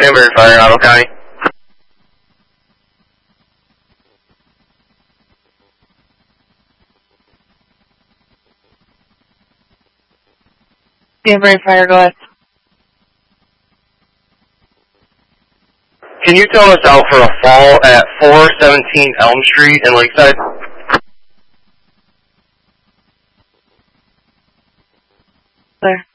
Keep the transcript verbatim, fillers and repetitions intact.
Danbury Fire, Ottawa County. Danbury Fire, go ahead. Can you tell us out for a fall at four seventeen Elm Street in Lakeside? Clear.